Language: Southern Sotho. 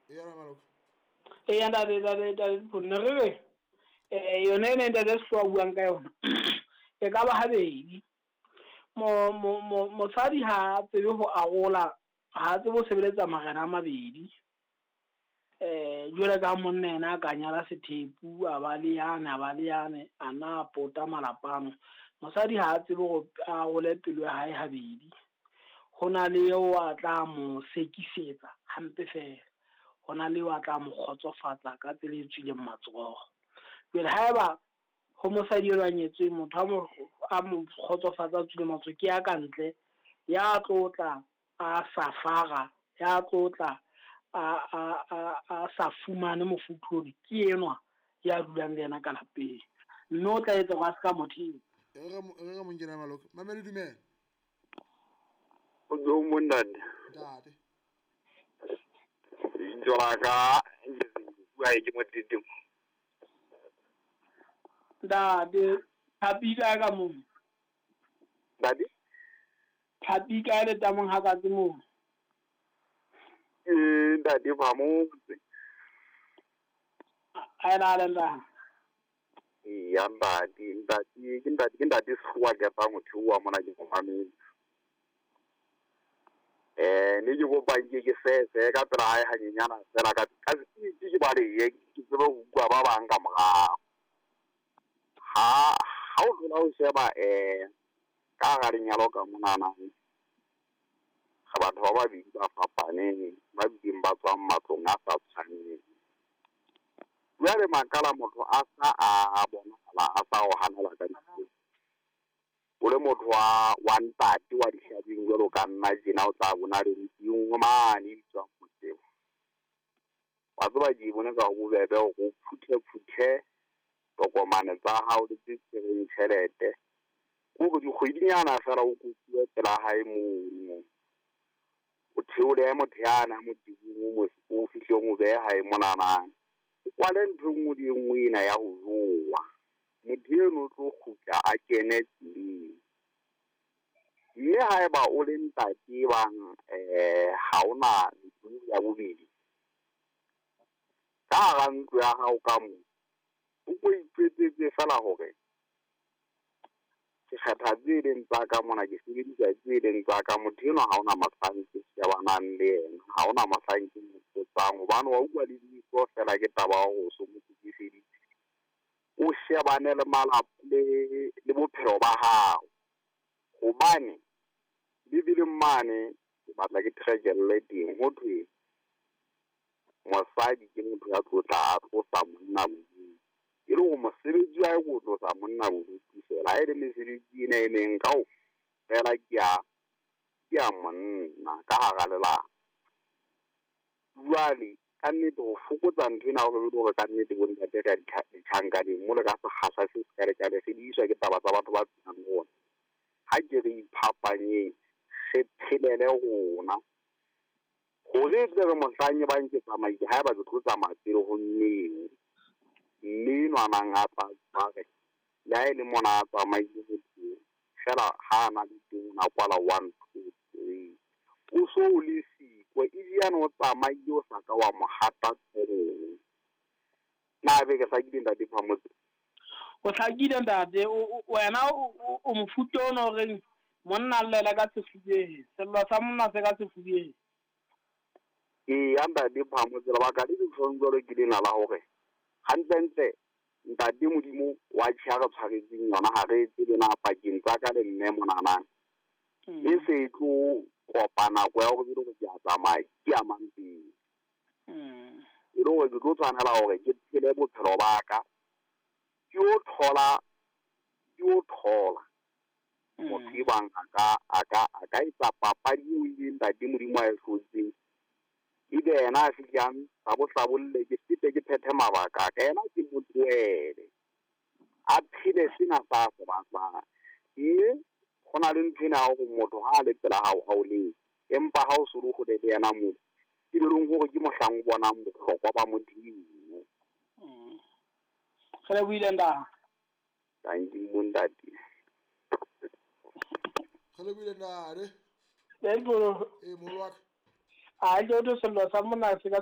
e ya maloko e ya da phone re yone ne nda se swa buang ka yona e ka ba habedi motsadi ha tsebe ho agola ha tsebe ho sebeletsa magana a mabedi jwale ka monna ena a ka nyala sethepu a ba le yane a na pota malapano mosadi ha tsebe go a gole pelo ya hae habedi go na le yo a tla mo sekisetsa hampe fela go na le yo a tla mo khotsofatsa ka tsela e tswileng matsogo jwale haeba go mosadi yo lanyetswe motho a mo khotsofatsa tswile matsogo ke ya ka ntle ya tlotla a safara ya tlotla a sa fumane mofuthodi ke enwa ya dulang le yena ka lapeng mme o tla etsa go a se ka motheo re ga mongena maloko mamele dumela o do monane ntate joraga wa ke motete ntate happy ka mo dadi happy ka le tamong ha ka mo dadi ba mo ai la la ya ndadi swa ke ba motho wa mona ke go mamela ne ke go ba ke se ka tsela ha hanyenyana tsela ka ke ba le ye ke tsebe go bua ba bang ka moga ha o tlola o sheba ka ga lenyalo ka monana ga batho ba babedi ba fapane ba biding ba tswang matlong a sa tshwaneng jwale makala motho a sa a bonagala a sa o hanela ka ditsela o le motho wa ntate wa dihlabing jwalo ka nna jena o tla bona le dingwe mane di tswang motseo wa tseba ke bone ka go bobebe go phuthe tokomane tsa hao le tse tsereng tšhelete o go dikgwedinyana fela o kopiwe tsela hae moo o theole motho yana mo tibung o fihle mo behe hae monanang o kwale ntho nngwe le nngwe ena ya go jowa motho eno o tlo kgutla a kene tseleng mme haeba o le ntate bang ha ona ntho ya bobedi ka ga ntlo ya gago ka mo o go ipetsetse fela gore ke kgetha tse leng tsa ka mona ke sebedisa tse leng tsa ka motho eno ga ona mahlanke shebanang le ena ga ona mahlanke motsang gobane wa utlwa le diso fela ke taba go so mo tsekiseditse o shebane le malapa le bophelo ba gago gobane bibileng mane ke batla ke thegelele teng go thwe mosadi ke motho ya tlotla a tlosa monna bodutu e le go mosebetsi wa go tlosa monna bodutu fela a e le mesebetsi ena e meng kao fela ke a monna ka gara lelapa jwale ka nnete go fokotsa ntho ena go le gore ka nnete bo ntate ka ditšhankaneng mo le ka segasa se se karekale se di iswa ke taba tsa batho ba tsenang gona ga ke re iphapanyeng se phelele gona gore tle re mohlanye ba nke tsamaile ga e ba ke tlo tsamaya pele go nneng mme ngwanang a tsare le ha e le mona a tsamaile go teng fela ga a na le teng a kwala 1 2 3 o so o le siko ebiane o tsamaile o sa ka wa mogata tsereng na be ke sa ke ntate phamotse o tlhakile ntate wena o mofuta o no reng monna llela ka sefubeng sello sa monna se ka sefubeng ya ntate phamotse lebaka le ditshong jalo ke lena la gore gantlentle ntate modimo wa tšhia re tshwaretseng yona ga re tsebe na pakeng tsa ka le mme monanang e se tlo kopa nako ya gore ke a tsamaya ke a mang pele e le gore ke tlo tshwanela gore ke phele bophelo ba ka ke o thola motho e bang a ka etsa papadi eo ileng ntate modimo a e hlotseng ebe yena a fitlhang sa bohlabolle ke fete ke phethe mabaka ka yena ke mo tloele a phele sena sa se batlang mme go na le ntho ena ya go motho ga a le tsela gago ga o leng empa ga o solo go le yena motho ke leng gore ke mohlang o bonang botlhokwa ba modimo ge le buile nda thank you ntate ge le buile ntate le tlo e mogolo wa ka a jo to sello sa monna se ka